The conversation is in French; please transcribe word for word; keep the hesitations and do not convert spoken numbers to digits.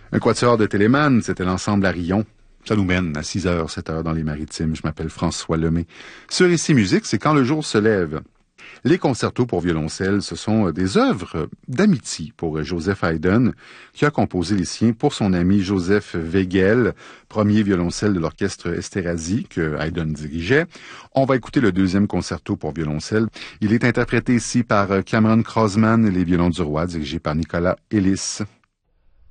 Un quatuor de Téléman, c'était l'ensemble à Rion. Ça nous mène à six heures, sept heures dans les Maritimes. Je m'appelle François Lemay. Sur Ici Musique, c'est Quand le jour se lève. Les concertos pour violoncelle, ce sont des œuvres d'amitié pour Joseph Haydn, qui a composé les siens pour son ami Joseph Wegel, premier violoncelle de l'orchestre Esterházy que Haydn dirigeait. On va écouter le deuxième concerto pour violoncelle. Il est interprété ici par Cameron Crossman, les violons du roi, dirigé par Nicolas Ellis.